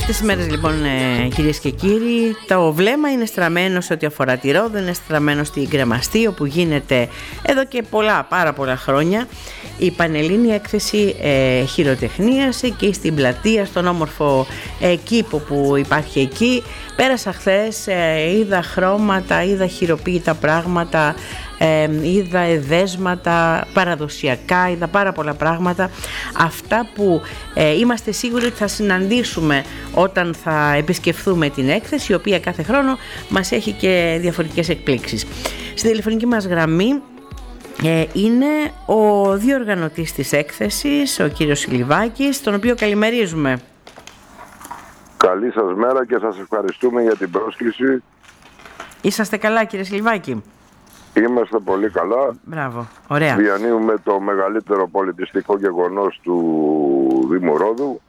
Αυτές τις μέρες λοιπόν, κυρίες και κύριοι, το βλέμμα είναι στραμμένο σε ό,τι αφορά τη Ρόδο, είναι στραμμένο στην Κρεμαστή, όπου γίνεται εδώ και πάρα πολλά χρόνια η Πανελλήνια Έκθεση Χειροτεχνίας, εκεί στην πλατεία, στον όμορφο κήπο που υπάρχει εκεί. Πέρασα χθες, είδα χρώματα, είδα χειροποίητα πράγματα, είδα εδέσματα παραδοσιακά, είδα πάρα πολλά πράγματα, αυτά που είμαστε σίγουροι ότι θα συναντήσουμε όταν θα επισκεφθούμε την έκθεση, η οποία κάθε χρόνο μας έχει και διαφορετικές εκπλήξεις. Στην τηλεφωνική μας γραμμή είναι ο διοργανωτής της έκθεσης, ο κύριος Σιλιβάκης, τον οποίο καλημερίζουμε. Καλή σας μέρα και σας ευχαριστούμε για την πρόσκληση. Είσαστε καλά, κύριε Σιλιβάκη? Είμαστε πολύ καλά. Μπράβο, ωραία. Διανύουμε το μεγαλύτερο πολιτιστικό γεγονός του Δήμου Ρόδου.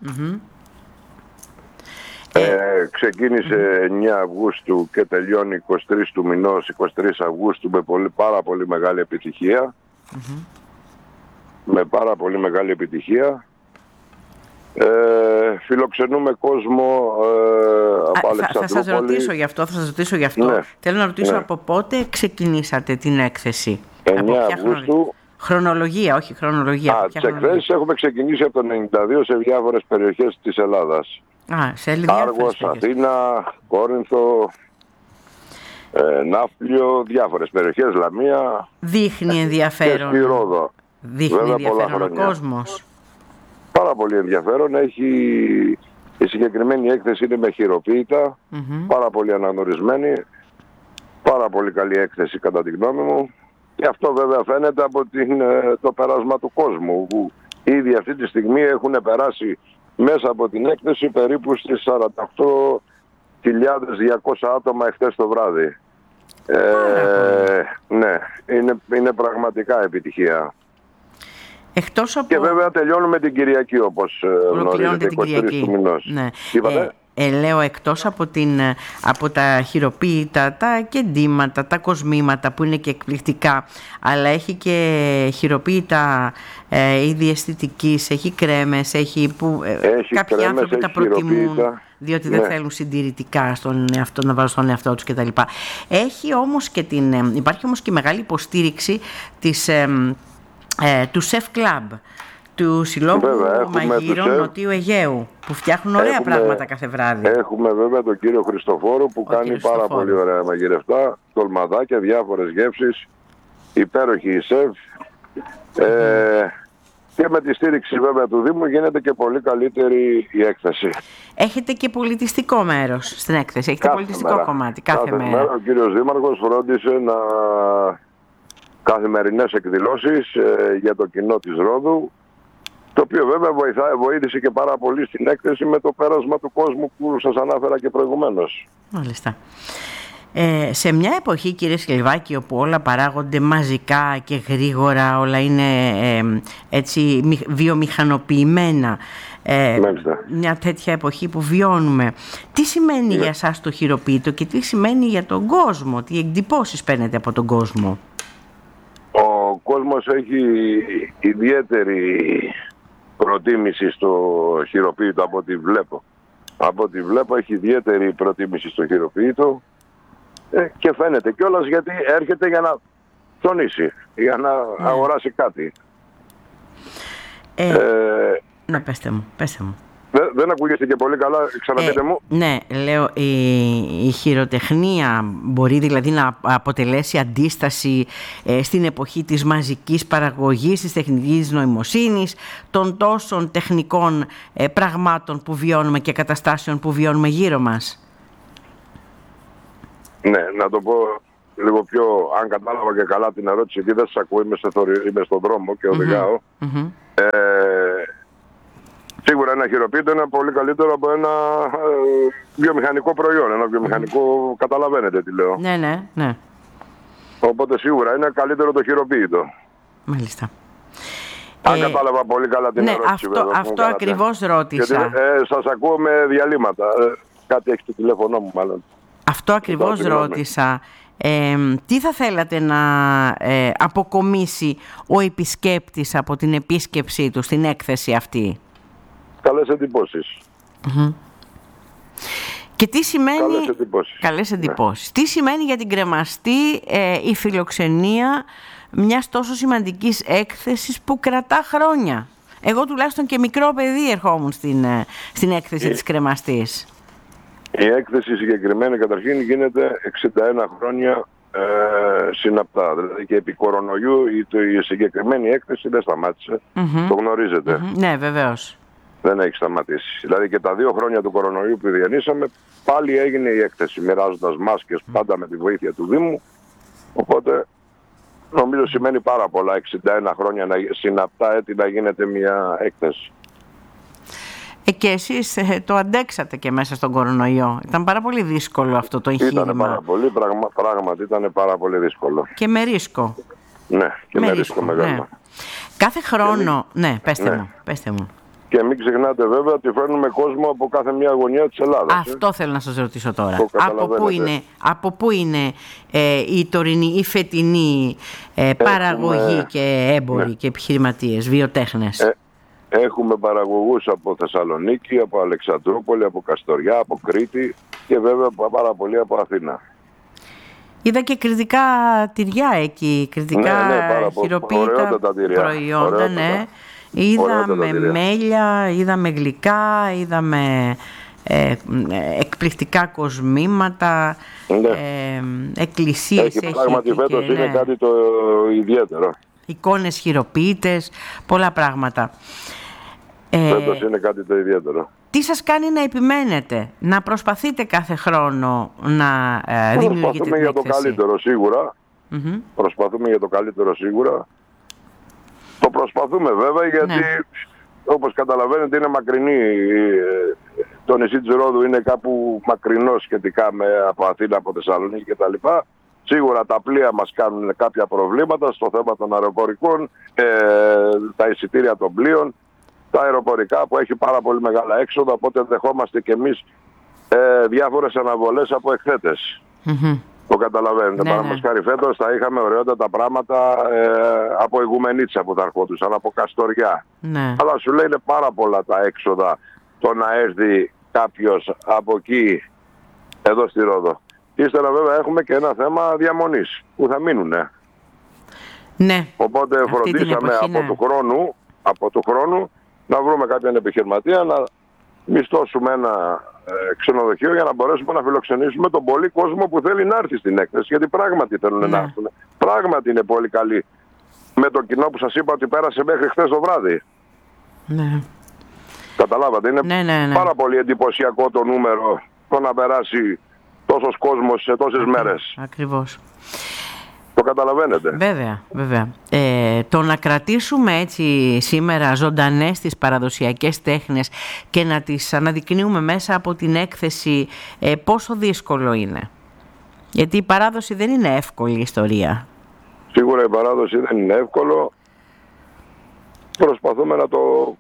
Ξεκίνησε 9 Αυγούστου και τελειώνει 23 του μηνός, 23 Αυγούστου, με πάρα πολύ μεγάλη επιτυχία. Με πάρα πολύ μεγάλη επιτυχία. Φιλοξενούμε κόσμο από Αλεξανδρούπολη. Θα σας ρωτήσω γι' αυτό, Ναι, θέλω να ρωτήσω, ναι. από πότε ξεκινήσατε την έκθεση? 9 Αυγούστου. Χρονολογία, όχι χρονολογία. Τις εκθέσεις έχουμε ξεκινήσει από το 1992 σε διάφορες περιοχές της Ελλάδας. Άργος, Αθήνα, Κόρινθο, Ναύπλιο, διάφορες περιοχές, Λαμία. Δείχνει ενδιαφέρον. Και στη Ρόδο. Δείχνει Βέβαια, ενδιαφέρον ο κόσμος. Πάρα πολύ ενδιαφέρον. Η συγκεκριμένη έκθεση είναι με χειροποίητα, πάρα πολύ αναγνωρισμένη, πάρα πολύ καλή έκθεση κατά τη γνώμη μου. Και αυτό βέβαια φαίνεται από το πέρασμα του κόσμου, που ήδη αυτή τη στιγμή έχουν περάσει μέσα από την έκθεση περίπου στις 48.200 άτομα εχθές το βράδυ. Ναι, είναι πραγματικά επιτυχία. Εκτός από... Και βέβαια τελειώνουμε την Κυριακή, όπως γνωρίζετε, 23 του μηνός. Ναι. Είπατε? Λέω, εκτός από τα χειροποίητα, τα κεντήματα, τα κοσμήματα που είναι και εκπληκτικά, αλλά έχει και χειροποίητα είδη αισθητικής, έχει κρέμες, έχει κάποιοι άνθρωποι τα προτιμούν, διότι δεν θέλουν συντηρητικά να βάλουν στον εαυτό τους κτλ. Υπάρχει όμως και μεγάλη υποστήριξη του Chef Club, του Συλλόγου Μαγείρων Νοτιού Αιγαίου, που φτιάχνουν ωραία πράγματα κάθε βράδυ. Έχουμε βέβαια τον κύριο Χριστοφόρο που κάνει πάρα πολύ ωραία μαγειρευτά, τολμαδάκια, διάφορες γεύσεις, υπέροχη η σεφ. Και με τη στήριξη βέβαια του Δήμου γίνεται και πολύ καλύτερη η έκθεση. Έχετε και πολιτιστικό μέρος στην έκθεση, έχετε πολιτιστικό κομμάτι κάθε μέρα. Ο κύριος Δήμαρχος φρόντισε καθημερινές εκδηλώσεις για το κοινό της Ρόδου, το οποίο βέβαια βοήθησε και πάρα πολύ στην έκθεση με το πέρασμα του κόσμου που σας ανάφερα και προηγουμένως. Μάλιστα. Σε μια εποχή, κύριε Σιλιβάκη, όπου όλα παράγονται μαζικά και γρήγορα, όλα είναι έτσι βιομηχανοποιημένα, μια τέτοια εποχή που βιώνουμε, τι σημαίνει για σας το χειροποίητο και τι σημαίνει για τον κόσμο, τι εκτυπώσεις παίρνετε από τον κόσμο? Ο κόσμος έχει ιδιαίτερη προτίμηση στο χειροποίητο από ό,τι βλέπω. Από ό,τι βλέπω έχει ιδιαίτερη προτίμηση στο χειροποίητο και φαίνεται κιόλας, γιατί έρχεται για να ψωνίσει, για να αγοράσει κάτι. Να πέστε μου. Δεν ακούγεστε και πολύ καλά, ξαναπείτε μου. Ναι, λέω, η χειροτεχνία μπορεί δηλαδή να αποτελέσει αντίσταση στην εποχή της μαζικής παραγωγής, της τεχνικής νοημοσύνης, των τόσων τεχνικών πραγμάτων που βιώνουμε και καταστάσεων που βιώνουμε γύρω μας. Ναι, να το πω λίγο πιο, αν κατάλαβα και καλά την ερώτηση, γιατί δεν σας ακούω, είμαι στον δρόμο και οδηγάω. Σίγουρα ένα χειροποίητο είναι πολύ καλύτερο από ένα βιομηχανικό προϊόν. Ένα βιομηχανικό, καταλαβαίνετε τι λέω. Ναι. Οπότε σίγουρα είναι καλύτερο το χειροποίητο. Μάλιστα. Αν κατάλαβα πολύ καλά την ερώτηση. Αυτό ακριβώς ρώτησα. Γιατί σας ακούω με διαλύματα. Κάτι έχει το τηλέφωνο μου μάλλον. Αυτό ακριβώς ρώτησα. Τι θα θέλατε να αποκομίσει ο επισκέπτης από την επίσκεψή του στην έκθεση αυτή? Καλές εντυπώσεις. Και τι σημαίνει... Καλές εντυπώσεις. Ναι. Τι σημαίνει για την κρεμαστή η φιλοξενία μιας τόσο σημαντικής έκθεσης που κρατά χρόνια? Εγώ τουλάχιστον και μικρό παιδί ερχόμουν στην έκθεση της κρεμαστής. Η έκθεση συγκεκριμένη καταρχήν γίνεται 61 χρόνια συναπτά. Δηλαδή και επί κορονοϊού η συγκεκριμένη έκθεση δεν σταμάτησε. Το γνωρίζετε. Ναι, βεβαίως. Δεν έχει σταματήσει. Δηλαδή και τα 2 χρόνια του κορονοϊού που διανύσαμε πάλι έγινε η έκθεση, μοιράζοντας μάσκες πάντα με τη βοήθεια του Δήμου. Οπότε νομίζω σημαίνει πάρα πολλά 61 χρόνια συναπτά έτη να γίνεται μια έκθεση. Και εσείς το αντέξατε και μέσα στον κορονοϊό. Ήταν πάρα πολύ δύσκολο αυτό το εγχείρημα. Ήταν πάρα πολύ, πράγματι ήταν πάρα πολύ δύσκολο. Και με ρίσκο. Ναι, και με ρίσκο μεγάλο. Ναι. Κάθε χρόνο... Ναι, πέστε μου. Και μην ξεχνάτε βέβαια ότι φέρνουμε κόσμο από κάθε μια γωνιά της Ελλάδας. Αυτό θέλω να σας ρωτήσω τώρα. Από πού είναι η τωρινή, η φετινή παραγωγή και έμποροι και επιχειρηματίες, βιοτέχνες? Έχουμε παραγωγούς από Θεσσαλονίκη, από Αλεξανδρούπολη, από Καστοριά, από Κρήτη και βέβαια πάρα πολλοί από Αθήνα. Είδα και κρητικά τυριά εκεί, κρητικά χειροποίητα προϊόντα, ναι. Είδαμε μέλια, είδαμε γλυκά, είδαμε εκπληκτικά κοσμήματα, εκκλησίες. Έχει πράγματι φέτος είναι κάτι το ιδιαίτερο. Εικόνες χειροποίητες, πολλά πράγματα. Φέτος είναι κάτι το ιδιαίτερο. Τι σας κάνει να επιμένετε, να προσπαθείτε κάθε χρόνο να δημιουργείτε την έκθεση? Προσπαθούμε για το καλύτερο σίγουρα. Προσπαθούμε για το καλύτερο σίγουρα. Το προσπαθούμε βέβαια γιατί όπως καταλαβαίνετε είναι μακρινή. Το νησί της Ρόδου είναι κάπου μακρινό σχετικά από Αθήνα, από Θεσσαλονίκη κτλ. Σίγουρα τα πλοία μας κάνουν κάποια προβλήματα στο θέμα των αεροπορικών, τα εισιτήρια των πλοίων, τα αεροπορικά που έχει πάρα πολύ μεγάλα έξοδα, οπότε δεχόμαστε και εμείς διάφορες αναβολές από εκθέτες. Το καταλαβαίνετε. Παραδείγματος χάρη φέτος θα είχαμε ωραιότατα πράγματα από Ιγουμενίτσα που θα ερχόντουσαν, από Καστοριά. Αλλά σου λέει είναι πάρα πολλά τα έξοδα το να έρθει κάποιος από εκεί εδώ στη Ρόδο. Ύστερα βέβαια έχουμε και ένα θέμα διαμονής που θα μείνουνε. Ναι. Οπότε φροντίσαμε από του χρόνου να βρούμε κάποιον επιχειρηματία, να μισθώσουμε ένα ξενοδοχείο για να μπορέσουμε να φιλοξενήσουμε τον πολύ κόσμο που θέλει να έρθει στην έκθεση. Γιατί πράγματι θέλουν να έρθουν. Πράγματι είναι πολύ καλή. Με το κοινό που σας είπα ότι πέρασε μέχρι χθες το βράδυ. Ναι. Καταλάβατε, είναι πάρα πολύ εντυπωσιακό το νούμερο το να περάσει τόσος κόσμος σε τόσες μέρες. Ακριβώς. Το καταλαβαίνετε. Βέβαια. Το να κρατήσουμε έτσι σήμερα ζωντανές τις παραδοσιακές τέχνες και να τις αναδεικνύουμε μέσα από την έκθεση, πόσο δύσκολο είναι? Γιατί η παράδοση δεν είναι εύκολη ιστορία. Σίγουρα η παράδοση δεν είναι εύκολο. Προσπαθούμε να το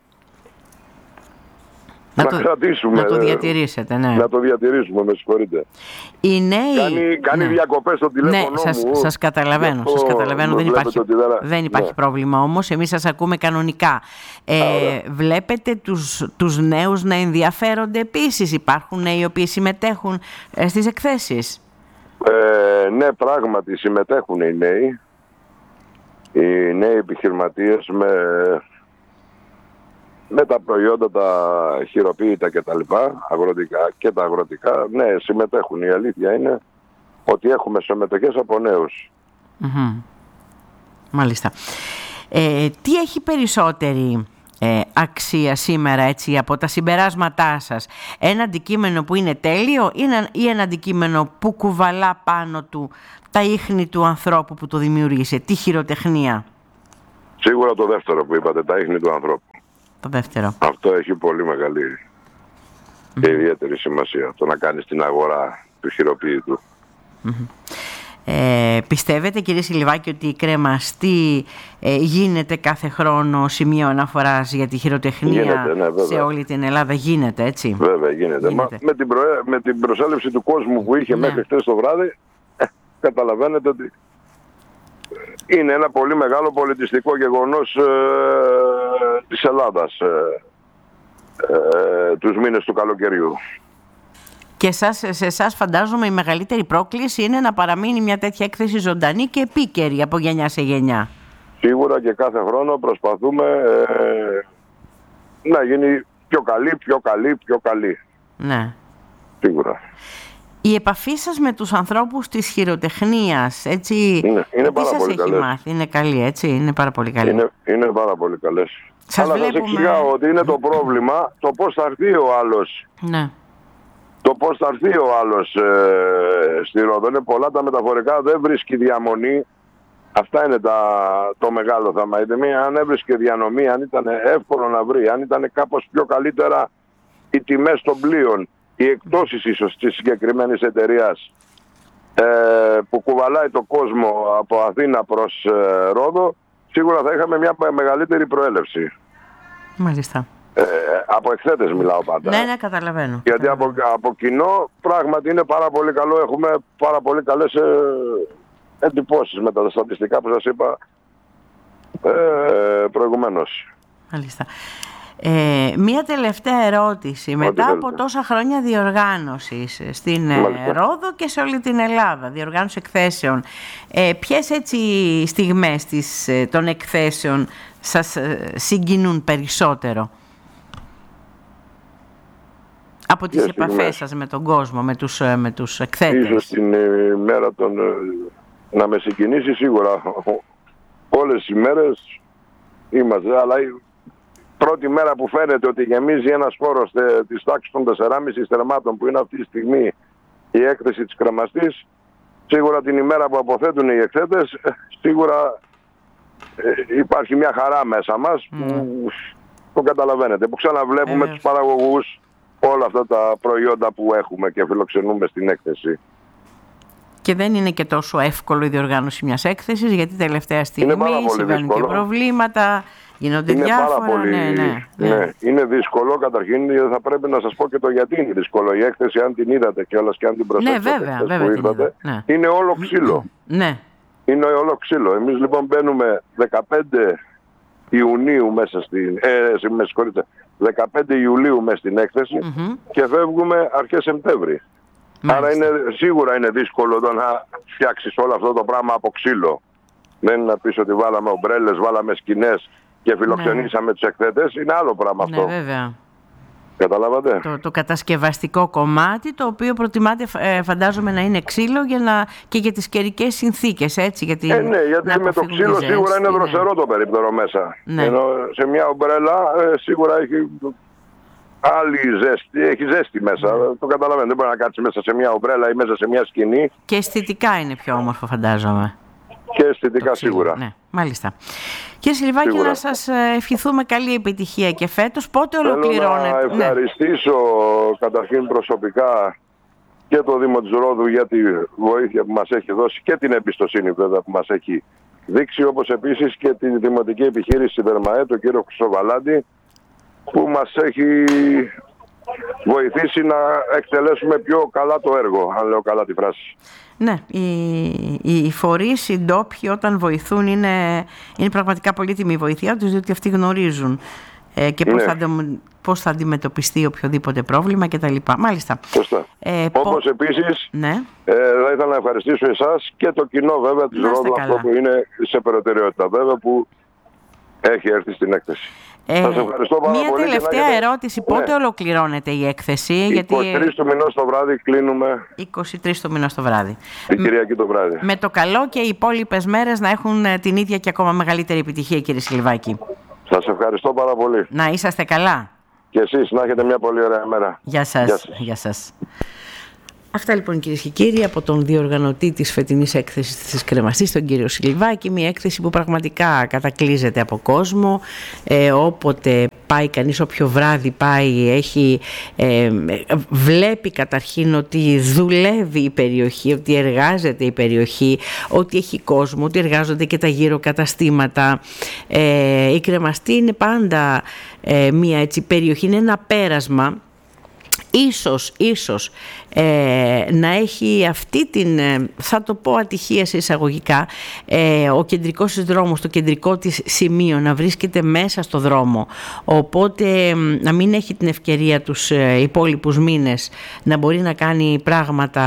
κρατήσουμε. Να το διατηρήσετε, ναι. Να το διατηρήσουμε, με συγχωρείτε. Οι νέοι... Κάνει διακοπές στο τηλέφωνο μου. Σας καταλαβαίνω. Δεν υπάρχει πρόβλημα όμως. Εμείς σας ακούμε κανονικά. Βλέπετε τους νέους να ενδιαφέρονται επίσης? Υπάρχουν νέοι οι οποίοι συμμετέχουν στις εκθέσεις? Ναι, πράγματι συμμετέχουν οι νέοι. Οι νέοι επιχειρηματίες με τα προϊόντα τα χειροποίητα και τα λοιπά, αγροτικά και τα αγροτικά, ναι, συμμετέχουν. Η αλήθεια είναι ότι έχουμε συμμετοχές από νέους. Μάλιστα. Τι έχει περισσότερη αξία σήμερα, έτσι, από τα συμπεράσματά σας? Ένα αντικείμενο που είναι τέλειο ή ένα αντικείμενο που κουβαλά πάνω του τα ίχνη του ανθρώπου που το δημιούργησε, τη χειροτεχνία? Σίγουρα το δεύτερο που είπατε, τα ίχνη του ανθρώπου. Το δεύτερο. Αυτό έχει πολύ μεγάλη και ιδιαίτερη σημασία, το να κάνεις την αγορά του χειροποίητου. Πιστεύετε, κύριε Σιλιβάκη, ότι η κρεμαστή γίνεται κάθε χρόνο σημείο αναφοράς για τη χειροτεχνία? Γίνεται, σε όλη την Ελλάδα? Γίνεται, έτσι? Βέβαια γίνεται. Με την προσέλευση του κόσμου που είχε μέχρι χτες το βράδυ, καταλαβαίνετε ότι είναι ένα πολύ μεγάλο πολιτιστικό γεγονός της Ελλάδας τους μήνες του καλοκαιριού. Και σε εσάς φαντάζομαι η μεγαλύτερη πρόκληση είναι να παραμείνει μια τέτοια έκθεση ζωντανή και επίκαιρη από γενιά σε γενιά. Σίγουρα και κάθε χρόνο προσπαθούμε να γίνει πιο καλή. Ναι. Σίγουρα. Η επαφή σας με τους ανθρώπους της χειροτεχνίας, έτσι, είναι πάρα πολύ έχει μάθει, είναι καλή, έτσι, είναι πάρα πολύ καλή. Είναι πάρα πολύ καλές. Αλλά σας εξηγάω ότι είναι το πρόβλημα το πώς θα έρθει ο άλλος. Ναι. Το πώς θα έρθει ο άλλος στη Ρόδο. Είναι πολλά τα μεταφορικά, δεν βρίσκει διαμονή. Αυτά είναι το μεγάλο θέμα. Αν έβρισκε διανομή, αν ήταν εύκολο να βρει, αν ήταν κάπως πιο καλύτερα οι τιμές των πλοίων, οι εκπτώσεις ίσως της συγκεκριμένης εταιρείας που κουβαλάει το κόσμο από Αθήνα προς Ρόδο, σίγουρα θα είχαμε μια μεγαλύτερη προέλευση. Μάλιστα. Από εκθέτες μιλάω πάντα. Ναι, καταλαβαίνω. Γιατί από κοινό πράγματι είναι πάρα πολύ καλό. Έχουμε πάρα πολύ καλές εντυπώσεις με τα στατιστικά που σας είπα προηγουμένως. Μάλιστα. Μία τελευταία ερώτηση. Μετά από τόσα χρόνια διοργάνωσης στην Ρόδο και σε όλη την Ελλάδα, διοργάνωση εκθέσεων, ποιες έτσι στιγμές των εκθέσεων σας συγκινούν περισσότερο από τις επαφές σας με τον κόσμο, με τους εκθέτες? Ίσως την ημέρα να με συγκινήσει σίγουρα. Όλες οι μέρες είμαστε, αλλά πρώτη μέρα που φαίνεται ότι γεμίζει ένας χώρος της τάξης των 4,5 θερμάτων, που είναι αυτή τη στιγμή η έκθεση της κρεμαστής, σίγουρα την ημέρα που αποθέτουν οι εκθέτες, σίγουρα υπάρχει μια χαρά μέσα μας που καταλαβαίνετε, που ξαναβλέπουμε τους παραγωγούς, όλα αυτά τα προϊόντα που έχουμε και φιλοξενούμε στην έκθεση. Και δεν είναι και τόσο εύκολο η διοργάνωση μιας έκθεσης, γιατί τελευταία στιγμή συμβαίνουν και προβλήματα, γίνονται διάφορα. Ναι, είναι δύσκολο. Καταρχήν θα πρέπει να σας πω και το γιατί είναι δύσκολο. Η έκθεση, αν την είδατε κιόλας και αν την προσέξατε, είναι όλο ξύλο. Ναι. Είναι όλο ξύλο. Εμείς λοιπόν μπαίνουμε 15 Ιουνίου μέσα στην... 15 Ιουλίου μέσα στην έκθεση και φεύγουμε αρχές Σεπτέμβρη. Άρα σίγουρα είναι δύσκολο να φτιάξεις όλο αυτό το πράγμα από ξύλο. Δεν είναι να πεις ότι βάλαμε ομπρέλες, βάλαμε σκηνές και φιλοξενήσαμε τους εκθέτες. Είναι άλλο πράγμα αυτό. Ναι, βέβαια. Καταλάβατε. Το κατασκευαστικό κομμάτι, το οποίο προτιμάτε, φαντάζομαι, να είναι ξύλο και για τις καιρικές συνθήκες, έτσι. Γιατί με το ξύλο σίγουρα είναι δροσερό το περίπτερο μέσα. Ναι. Ενώ σε μια ομπρέλα σίγουρα έχει άλλη ζέστη, έχει ζέστη μέσα. Το καταλαβαίνετε. Δεν μπορεί να κάτσει μέσα σε μια ομπρέλα ή μέσα σε μια σκηνή. Και αισθητικά είναι πιο όμορφο, φαντάζομαι. Και αισθητικά σίγουρα. Ναι, μάλιστα. Κύριε Σιλιβάκη, να σας ευχηθούμε καλή επιτυχία και φέτος. Πότε ολοκληρώνετε? Θέλω να ευχαριστήσω καταρχήν προσωπικά και το Δήμο της Ρόδου για τη βοήθεια που μας έχει δώσει και την εμπιστοσύνη βέβαια που μας έχει δείξει, όπως επίσης και τη Δημοτική Επιχείρηση Δερμαέ, τον κύριο Χρυσοβαλάντη, που μας έχει βοηθήσει να εκτελέσουμε πιο καλά το έργο, αν λέω καλά τη φράση. Ναι, οι φορείς, οι ντόπιοι όταν βοηθούν είναι πραγματικά πολύτιμη η βοήθεια τους, διότι αυτοί γνωρίζουν και πώς θα αντιμετωπιστεί οποιοδήποτε πρόβλημα κτλ. Μάλιστα. Σωστά. Όπως επίσης θα ήθελα να ευχαριστήσω εσάς και το κοινό βέβαια της Ρόδου, αυτό που είναι σε προτεραιότητα βέβαια, που έχει έρθει στην έκθεση. Σας ευχαριστώ πάρα πολύ. Μια τελευταία ερώτηση. Πότε ολοκληρώνεται η έκθεση? 23 του μηνός το βράδυ κλείνουμε. 23 του μηνός το βράδυ. Την Κυριακή το βράδυ. Με το καλό και οι υπόλοιπες μέρες να έχουν την ίδια και ακόμα μεγαλύτερη επιτυχία, κύριε Σιλιβάκη. Σας ευχαριστώ πάρα πολύ. Να είσαστε καλά. Και εσείς να έχετε μια πολύ ωραία μέρα. Γεια σας. Γεια σας. Αυτά λοιπόν, κυρίες και κύριοι, από τον διοργανωτή της φετινής έκθεσης της Κρεμαστής, τον κύριο Σιλιβάκη. Μια έκθεση που πραγματικά κατακλείζεται από κόσμο. Όποτε πάει κανείς, όποιο βράδυ πάει, βλέπει καταρχήν ότι δουλεύει η περιοχή, ότι εργάζεται η περιοχή, ότι έχει κόσμο, ότι εργάζονται και τα γύρω καταστήματα. Η Κρεμαστή είναι πάντα μια έτσι περιοχή, είναι ένα πέρασμα ίσως να έχει αυτή την, θα το πω ατυχία σε εισαγωγικά, ο κεντρικός της δρόμος, το κεντρικό της σημείο να βρίσκεται μέσα στο δρόμο, οπότε να μην έχει την ευκαιρία τους υπόλοιπους μήνες να μπορεί να κάνει πράγματα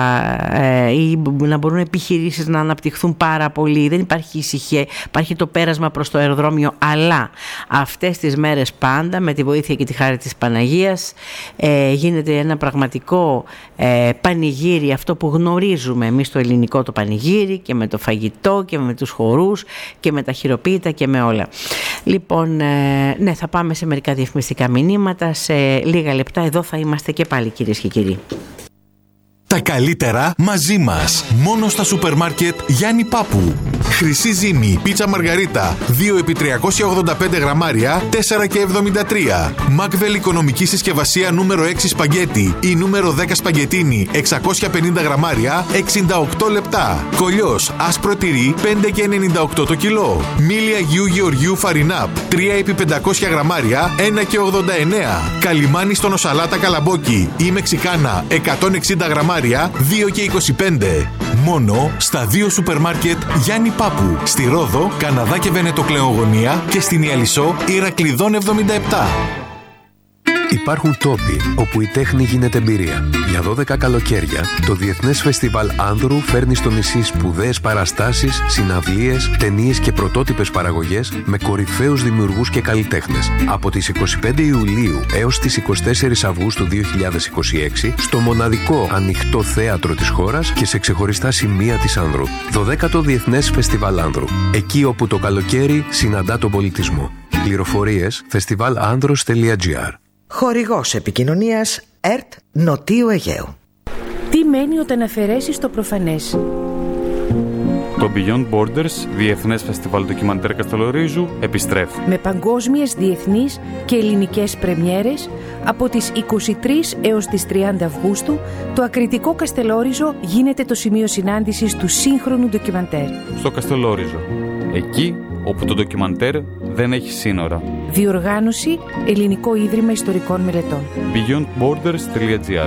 ή να μπορούν επιχειρήσεις να αναπτυχθούν πάρα πολύ. Δεν υπάρχει ησυχία, υπάρχει το πέρασμα προς το αεροδρόμιο, αλλά αυτές τις μέρες πάντα με τη βοήθεια και τη χάρη της Παναγίας γίνεται ένα πραγματικό πανηγύρι, αυτό που γνωρίζουμε εμείς το ελληνικό το πανηγύρι, και με το φαγητό και με τους χορούς και με τα χειροποίητα και με όλα. Λοιπόν, ναι, θα πάμε σε μερικά διαφημιστικά μηνύματα σε λίγα λεπτά. Εδώ θα είμαστε και πάλι, κυρίες και κύριοι. Τα καλύτερα μαζί μας. Μόνο στα σούπερ μάρκετ Γιάννη Πάπου. Χρυσή ζύμη, πίτσα μαργαρίτα, 2x385 γραμμάρια, 4,73. Μακβέλ οικονομική συσκευασία νούμερο 6 σπαγκέτι ή νούμερο 10 σπαγκετίνι, 650 γραμμάρια, 68 λεπτά. Κολλιός, άσπρο τυρί, 5,98 το κιλό. Μίλι Αγίου Γεωργίου Φαρινάπ, 3x500 γραμμάρια, 1,89. Καλιμάνι στο νοσαλάτα καλαμπόκι ή μεξικάνα, 160 γραμμάρια, 2,25. Μόνο στα 2 σούπερ μάρκετ Γιάννη Πάπου. Στη Ρόδο, Καναδά και Βενετοκλεογωνία και στην Ιαλισσό, Ηρακλειδών 77. Υπάρχουν τόποι όπου η τέχνη γίνεται εμπειρία. Για 12 καλοκαίρια, το Διεθνές Φεστιβάλ Άνδρου φέρνει στο νησί σπουδαίες παραστάσεις, συναυλίες, ταινίες και πρωτότυπες παραγωγές με κορυφαίους δημιουργούς και καλλιτέχνες. Από τις 25 Ιουλίου έως τις 24 Αυγούστου 2026, στο μοναδικό ανοιχτό θέατρο της χώρας και σε ξεχωριστά σημεία της Άνδρου. 12ο Διεθνές Φεστιβάλ Άνδρου. Εκεί όπου το καλοκαίρι συναντά τον πολιτισμό. Πληροφορίες festivalandros.gr. Χορηγός επικοινωνίας ΕΡΤ Νοτίου Αιγαίου. Τι μένει όταν αφαιρέσεις το προφανές? Το Beyond Borders, Διεθνές Φεστιβάλ Ντοκιμαντέρ Καστελορίζου, επιστρέφει. Με παγκόσμιες, διεθνείς και ελληνικές πρεμιέρες, από τις 23 έως τις 30 Αυγούστου, το ακριτικό Καστελόριζο γίνεται το σημείο συνάντησης του σύγχρονου ντοκιμαντέρ. Στο Καστελόριζο, εκεί όπου το ντοκιμαντέρ δεν έχει σύνορα. Διοργάνωση Ελληνικό Ίδρυμα Ιστορικών Μελετών. beyondborders.gr.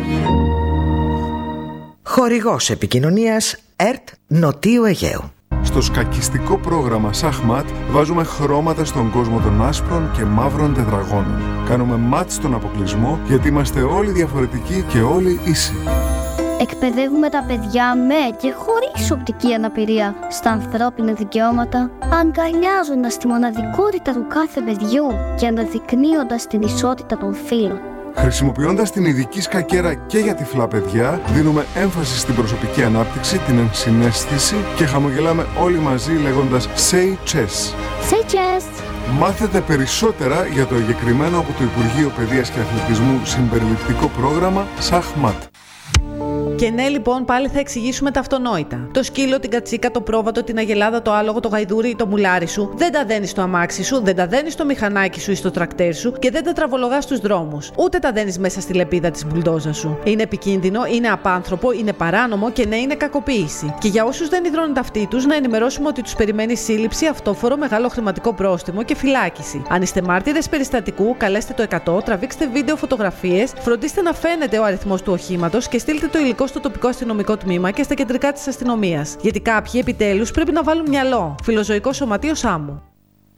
Χορηγός επικοινωνίας ΕΡΤ Νοτίου Αιγαίου. Στο σκακιστικό πρόγραμμα Σαχμάτ βάζουμε χρώματα στον κόσμο των άσπρων και μαύρων τετραγώνων. Κάνουμε μάτ στον αποκλεισμό γιατί είμαστε όλοι διαφορετικοί και όλοι ίσοι. Εκπαιδεύουμε τα παιδιά με και χωρίς οπτική αναπηρία στα ανθρώπινα δικαιώματα, αγκαλιάζοντας τη μοναδικότητα του κάθε παιδιού και αναδεικνύοντας την ισότητα των φύλων. Χρησιμοποιώντας την ειδική σκακέρα και για τυφλά παιδιά, δίνουμε έμφαση στην προσωπική ανάπτυξη, την ενσυναίσθηση και χαμογελάμε όλοι μαζί λέγοντας Say Chess. Say Chess! Μάθετε περισσότερα για το εγκεκριμένο από το Υπουργείο Παιδείας και Αθλητισμού συμπεριληπτικό πρόγραμμα Σαχμάτ. Και ναι, λοιπόν, πάλι θα εξηγήσουμε τα αυτονόητα. Το σκύλο, την κατσίκα, το πρόβατο, την αγελάδα, το άλογο, το γαϊδούρι ή το μουλάρι σου δεν τα δένεις στο αμάξι σου, δεν τα δένεις στο μηχανάκι σου ή στο τρακτέρ σου και δεν τα τραβολογάς στους δρόμους. Ούτε τα δένεις μέσα στη λεπίδα της μπουλντόζα σου. Είναι επικίνδυνο, είναι απάνθρωπο, είναι παράνομο και ναι, είναι κακοποίηση. Και για όσους δεν υδρώνουν τα αυτή τους, να ενημερώσουμε ότι τους περιμένει σύλληψη, αυτόφορο, μεγάλο χρηματικό πρόστιμο και φυλάκιση. Αν είστε μάρτυρες περιστατικού, καλέστε το 100, τραβήξτε βίντεο, φωτογραφίες, φροντίστε να φαίνεται ο αριθμός του οχήματος και στείλτε το υλικό στο τοπικό αστυνομικό τμήμα και στα κεντρικά της αστυνομίας. Γιατί κάποιοι επιτέλους πρέπει να βάλουν μυαλό. Φιλοζωικό Σωματείο Σάμου.